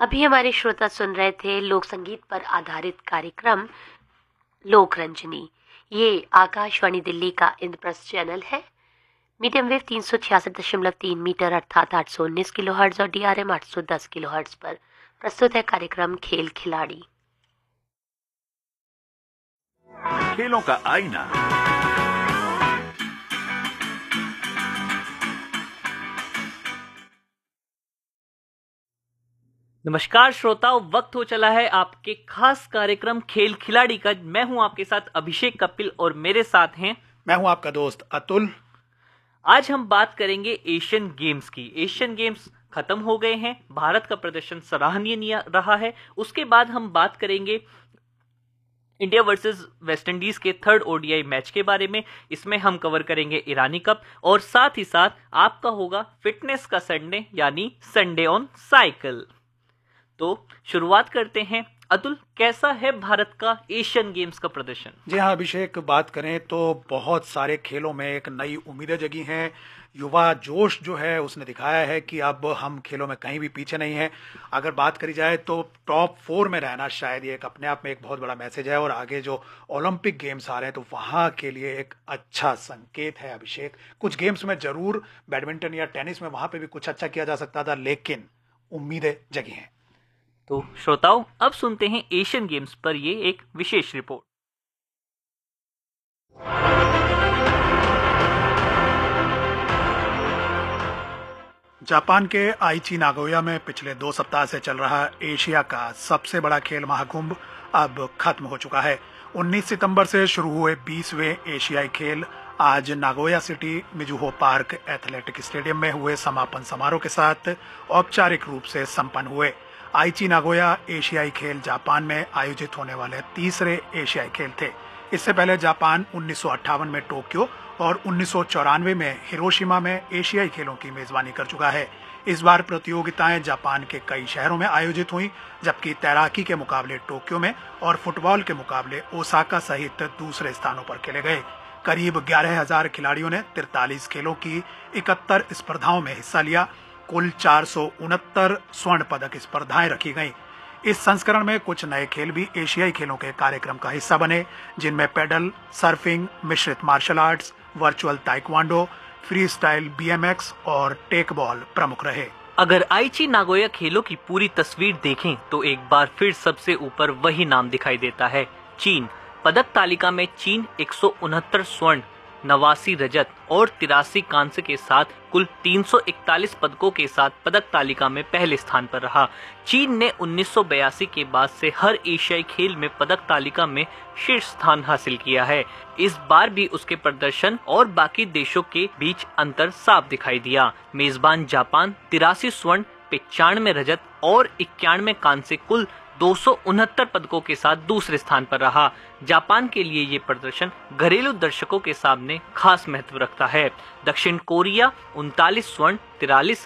अभी हमारे श्रोता सुन रहे थे लोक संगीत पर आधारित कार्यक्रम लोक रंजनी। ये आकाशवाणी दिल्ली का इंद्रप्रस्थ चैनल है। मीडियम वेव 366.3 मीटर अर्थात 819 किलोहर्ट्ज और DRM 810 किलोहर्ट्ज पर प्रस्तुत है कार्यक्रम खेल खिलाड़ी। खेलों का आईना। नमस्कार श्रोताओं, वक्त हो चला है आपके खास कार्यक्रम खेल खिलाड़ी का। मैं हूं आपके साथ अभिषेक कपिल और मेरे साथ हैं मैं हूं आपका दोस्त अतुल। आज हम बात करेंगे एशियन गेम्स की। एशियन गेम्स खत्म हो गए हैं, भारत का प्रदर्शन सराहनीय रहा है। उसके बाद हम बात करेंगे इंडिया वर्सेस वेस्ट इंडीज के थर्ड ODI मैच के बारे में। इसमें हम कवर करेंगे ईरानी कप और साथ ही साथ आपका होगा फिटनेस का संडे यानी संडे ऑन साइकिल। तो शुरुआत करते हैं। अतुल, कैसा है भारत का एशियन गेम्स का प्रदर्शन? जी हाँ अभिषेक, बात करें तो बहुत सारे खेलों में एक नई उम्मीदें जगी हैं। युवा जोश जो है उसने दिखाया है कि अब हम खेलों में कहीं भी पीछे नहीं हैं। अगर बात करी जाए तो टॉप 4 में रहना शायद ये एक अपने आप में एक बहुत बड़ा मैसेज है, और आगे जो ओलंपिक गेम्स आ रहे हैं तो वहां के लिए एक अच्छा संकेत है अभिषेक। कुछ गेम्स में जरूर, बैडमिंटन या टेनिस में वहां पे भी कुछ अच्छा किया जा सकता था, लेकिन उम्मीदें जगी हैं। तो श्रोताओं, अब सुनते हैं एशियन गेम्स पर ये एक विशेष रिपोर्ट। जापान के आईची नागोया में पिछले 2 सप्ताह से चल रहा एशिया का सबसे बड़ा खेल महाकुंभ अब खत्म हो चुका है। 19 सितंबर से शुरू हुए 20वें एशियाई खेल आज Nagoya city Mizuho park athletic stadium में हुए समापन समारोह के साथ औपचारिक रूप से संपन्न हुए। आईची नागोया एशियाई खेल जापान में आयोजित होने वाले तीसरे एशियाई खेल थे। इससे पहले जापान 1958 में टोक्यो और 1994 में हिरोशिमा में एशियाई खेलों की मेजबानी कर चुका है। इस बार प्रतियोगिताएं जापान के कई शहरों में आयोजित हुई, जबकि तैराकी के मुकाबले टोक्यो में और फुटबॉल के मुकाबले ओसाका सहित दूसरे स्थानों पर खेले गए। करीब 11,000 खिलाड़ियों ने 43 खेलों की 71 स्पर्धाओं में हिस्सा लिया। कुल 469 स्वर्ण पदक स्पर्धाएं रखी गईं। इस संस्करण में कुछ नए खेल भी एशियाई खेलों के कार्यक्रम का हिस्सा बने, जिनमें पेडल, सर्फिंग, मिश्रित martial arts, virtual taekwondo, free style BMX और टेक बॉल प्रमुख रहे। अगर आईची नागोया खेलों की पूरी तस्वीर देखें तो एक बार फिर सबसे ऊपर वही नाम दिखाई देता है, चीन। पदक तालिका में चीन 169 स्वर्ण, 89 रजत और 83 कांस्य के साथ कुल 341 पदकों के साथ पदक तालिका में पहले स्थान पर रहा। चीन ने 1982 के बाद से हर एशियाई खेल में पदक तालिका में शीर्ष स्थान हासिल किया है। इस बार भी उसके प्रदर्शन और बाकी देशों के बीच अंतर साफ दिखाई दिया। मेजबान जापान 83 स्वर्ण, 95 रजत और 91 कांस्य, कुल 269 पदकों के साथ दूसरे स्थान पर रहा। जापान के लिए ये प्रदर्शन घरेलू दर्शकों के सामने खास महत्व रखता है। दक्षिण कोरिया 39 स्वर्ण, 43